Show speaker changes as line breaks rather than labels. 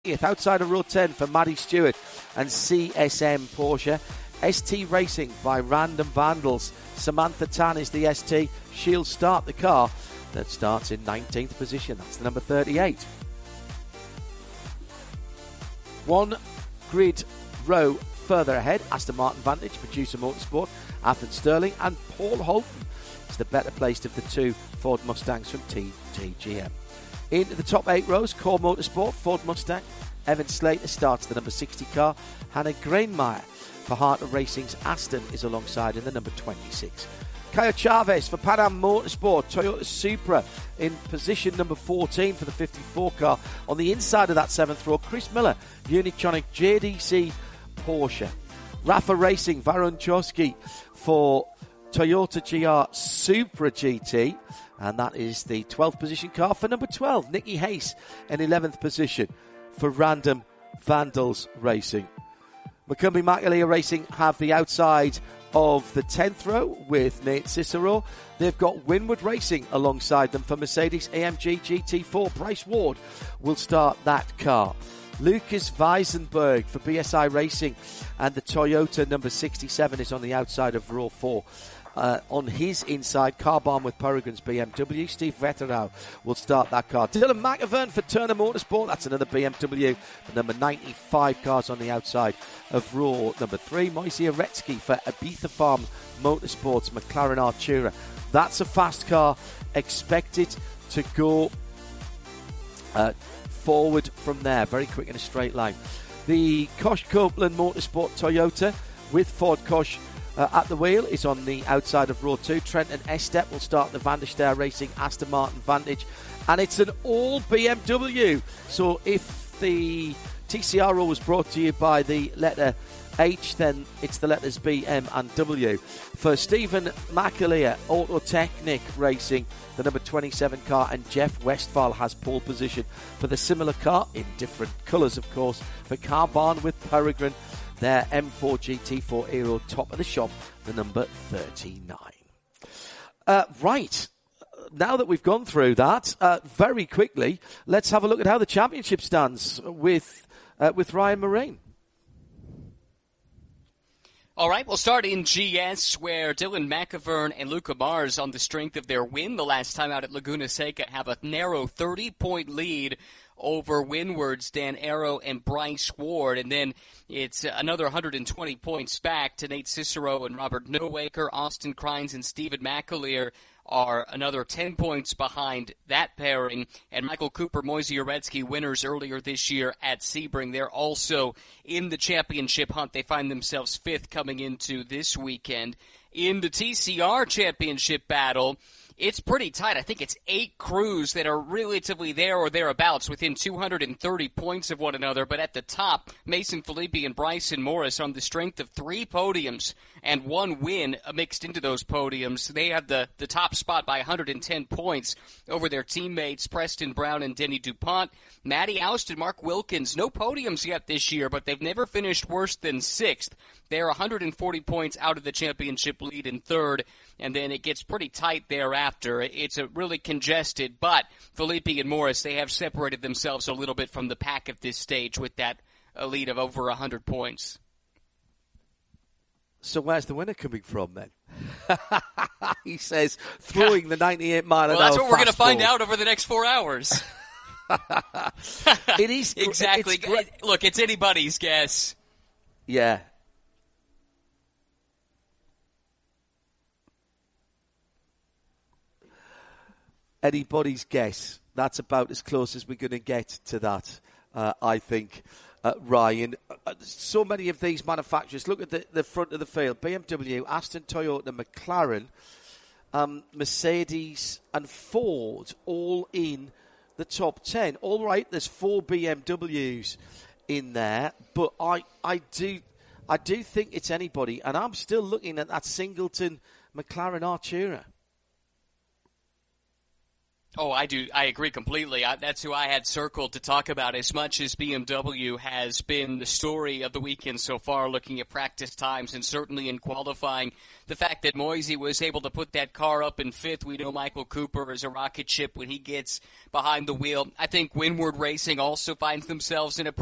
outside of row 10 for Maddie Stewart and CSM Porsche. ST Racing by Random Vandals. Samantha Tan is the ST. She'll start the car that starts in 19th position. That's the number 38. One grid row further ahead, Aston Martin Vantage, Producer Motorsport, Athens Sterling, and Paul Holton is the better placed of the two Ford Mustangs from TGM. Into the top 8 rows, Core Motorsport, Ford Mustang, Evan Slater starts the number 60 car, Hannah Grainmeyer for Heart of Racing's Aston is alongside in the number 26. Kaya Chavez for Pan Am Motorsport, Toyota Supra in position number 14 for the 54 car. On the inside of that 7th row, Chris Miller, Unitronic JDC Porsche. Rafa Racing, Varun Chosky for Toyota GR Supra GT. And that is the 12th position car for number 12. Nikki Hayes in 11th position for Random Vandals Racing. McCumbee McAleer Racing have the outside of the 10th row with Nate Cicero. They've got Winward Racing alongside them for Mercedes AMG GT4. Bryce Ward will start that car. Lucas Weisenberg for BSI Racing and the Toyota number 67 is on the outside of row 4. On his inside, car barn with Peregrine's BMW. Steve Vetterau will start that car. Dylan McAvern for Turner Motorsport. That's another BMW. The number 95 cars on the outside of row number 3. Moise Aretsky for Ibiza Farm Motorsports McLaren Artura. That's a fast car expected to go forward from there. Very quick in a straight line. The Kosh Copeland Motorsport Toyota with Ford Kosh at the wheel is on the outside of row 2. Trenton Estep will start the Van der Ster Racing Aston Martin Vantage. And it's an all BMW. So if the TCRO was brought to you by the letter H, then it's the letters B, M and W. For Stephen McAleer, Autotechnic Racing, the number 27 car, and Jeff Westphal has pole position for the similar car, in different colours of course, for Car Barn with Peregrine. Their M4 GT4 Aero top of the shop, the number 39. Right, now that we've gone through that, very quickly, let's have a look at how the championship stands with Ryan Marine.
All right, we'll start in GS, where Dylan McAvern and Luca Mars, on the strength of their win the last time out at Laguna Seca, have a narrow 30-point lead over Windward's Dan Arrow and Bryce Ward. And then it's another 120 points back to Nate Cicero and Robert Nowaker. Austin Crines and Stephen McAleer are another 10 points behind that pairing. And Michael Cooper, Moise Uretsky, winners earlier this year at Sebring. They're also in the championship hunt. They find themselves 5th coming into this weekend. In the TCR championship battle, it's pretty tight. I think it's 8 crews that are relatively there or thereabouts within 230 points of one another. But at the top, Mason Filippi and Bryson Morris, on the strength of 3 podiums and 1 win mixed into those podiums, they have the top spot by 110 points over their teammates Preston Brown and Denny DuPont. Matty Oust and Mark Wilkins, no podiums yet this year, but they've never finished worse than 6th. They're 140 points out of the championship lead in 3rd, and then it gets pretty tight thereafter. It's a really congested, but Filippi and Morris, they have separated themselves a little bit from the pack at this stage with that lead of over 100 points.
So where's the winner coming from then? He says, throwing the 98 mile an hour.
Well, that's what we're going to find
ball
out over the next 4 hours.
It is
exactly. Look, it's anybody's guess.
Yeah. Anybody's guess. That's about as close as we're going to get to that, I think, Ryan. So many of these manufacturers, look at the front of the field. BMW, Aston, Toyota, McLaren, Mercedes and Ford all in the top 10. All right, there's 4 BMWs in there, but I do think it's anybody, and I'm still looking at that Singleton McLaren Artura.
Oh, I do. I agree completely. That's who I had circled to talk about. As much as BMW has been the story of the weekend so far, looking at practice times and certainly in qualifying, the fact that Moisey was able to put that car up in fifth. We know Michael Cooper is a rocket ship when he gets behind the wheel. I think Windward Racing also finds themselves in a